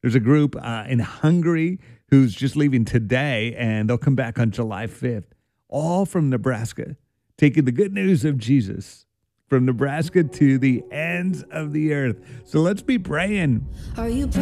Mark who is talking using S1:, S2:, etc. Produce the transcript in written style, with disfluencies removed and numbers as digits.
S1: There's a group in Hungary who's just leaving today, and they'll come back on July 5th, all from Nebraska, taking the good news of Jesus from Nebraska to the ends of the earth. So let's be praying.
S2: Are you